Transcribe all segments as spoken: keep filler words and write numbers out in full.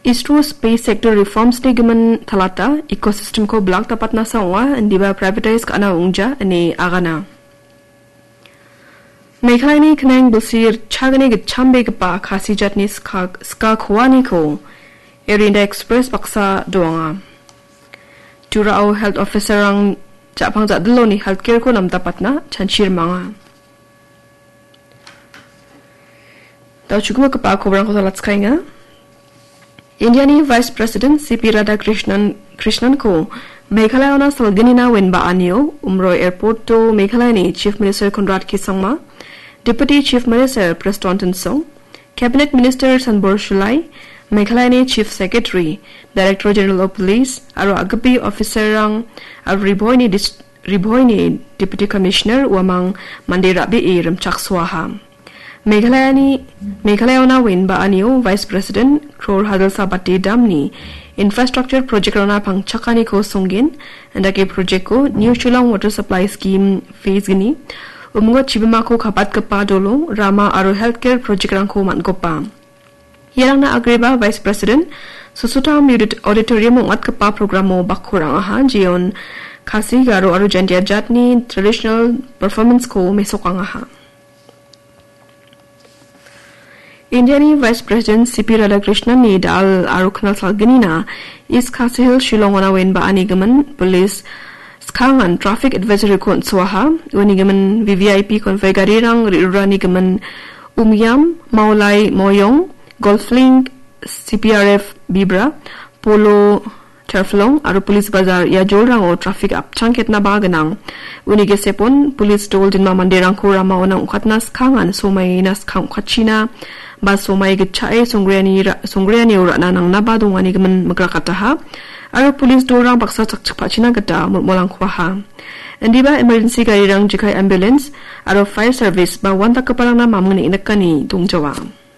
ISRO space sector reforms ni gaman thalata ecosystem ko block tapat na sawa ndi ba privatize ka na ungja ni agana. Meghalaya ni kanang busir chagani git chambe pa khasi jatni ska ska khwani ko Erinda Express baksa doanga. Turao health officer ang japang jadlo ni healthcare ko nam tapat na chanchir manga. Daw chugma ka pa ko brang ko salat sky nga. Indiani Vice President C P Radhakrishnan Krishnan ko Meghalaya na salgani na wenba anyo umroy airport to Meghalaya ni Chief Minister Conrad Kisangma, Deputy Chief Minister Preston Song, Cabinet Minister Sanbor Shulai, Meghalaya ni Chief Secretary, Director General of Police, aro agapi officer ang Riboy ni Riboy ni Deputy Commissioner wamang Mandira bi iram chakswaha. Meghalaya ni Meghalaya na wenba anyo Vice President Kror Hadal Sabati Dam ni infrastructure project rana pang chakani ko songin andake project ko New Chulang Water Supply Scheme phase gini umngo chibima ko khapat kapa dolo Rama aro healthcare project rang ko man ko pa. Yarang na agreba Vice President Susuta Auditorium ngat kapa programo bakurang aha jion kasi garo aro jandia jatni traditional performance ko mesokang aha. Indiani Vice President C P Radhakrishnan ni dal aruknal salganina is Khasi Hills Shillongona wen ba anigaman police skangan traffic advisory kon swaha wenigaman V V I P konfigurirang rirani gaman umyam maulai moyong golflink C P R F bibra polo Terflong aro police bazar ya jolrang o traffic up changket na baganang unige sepon police told in mamanderang ko rama onang ukatnas kangan somay nas kang kachina ba somay gitchae songriani songriani ura nanang nabadong ani gaman magrakataha aro police dorang baksa chakchakpa china gata molang kwaha andi ba emergency garirang jikai ambulance aro fire service ba wanta kapalang na mamuni inakani dongjawa.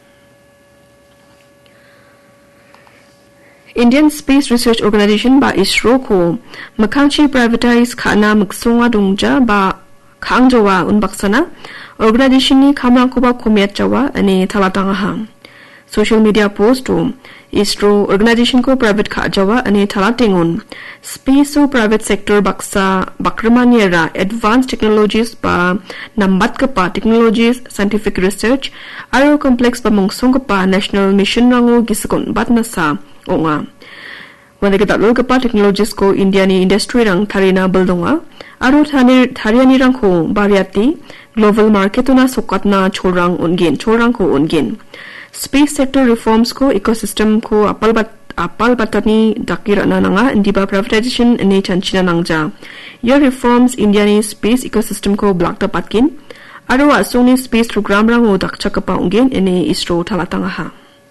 Indian Space Research Organization ba ISRO ko makangchi privatize kana magsonga dongja ba kangjawa unbaksana organization ni kamrang ko ba kumiat jawa ani talatanga ha. Social media post to ISRO organization ko private ka jawa ani talatingun space so private sector baksa bakramaniera advanced technologies ba nambat ka pa technologies scientific research aro complex pa mongsong ka pa national mission rango giskon bat na sa onga wanda kita lol ka pa technologies ko India ni industry rang tharina baldonga aro thani thariani rang ko bariati global market na sokat na chorang ongin chorang ko ongin space sector reforms ko ecosystem ko apal bat apal batani dakira na nga hindi ba privatization ni chanchina nangja your reforms India ni space ecosystem ko block tapatkin aro asong ni space program rang o dakcha ka pa ongin ini ISRO talatanga ha.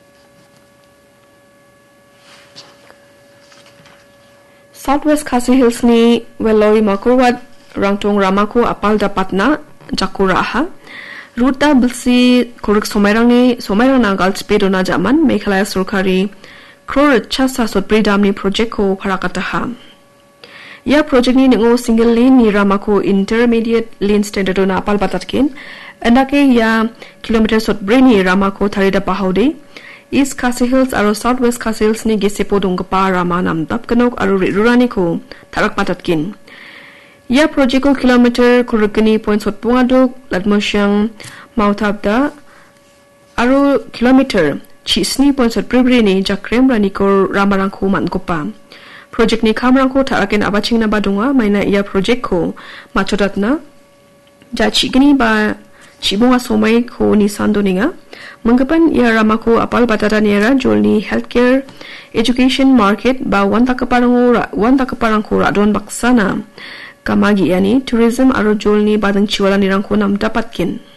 Southwest Khasi Hills ni Weloy Makurwat Rangtong Ramako apal dapat na Jakura ha. Ruta bilsi korek somairang ni somairang na galt spedo na jaman Meghalaya Surkari Kror Chasa Sotbri Dam ni project ko parakata ha. Ya project ni ngo single lane ni Ramako intermediate lane standard na apal batatkin andake ya kilometer Sotbri ni Ramako tharida pahaude East Khasi Hills aro Southwest Khasi Hills ni gisepo dongpa rama nam tapkanok aro rirurani ko tarak patatkin. Ya project ko kilometer kurukani point sotpungadok latmosyang mauthabda aro kilometer chisni point sotpribri ni jakrem rani ko ramarang ko man ko pa. Project ni kamrang ko tarakin abaching na badunga maina ya project ko machodat na jachi gini ba Chibunga somay ko ni Sandoninga. Mangkapan ya ramako apal batata niera jolni healthcare education market ba wanta kaparangura wanta kaparangura don baksana kamagi yani tourism aro jolni badang chiwala nirang ko nam dapatkin.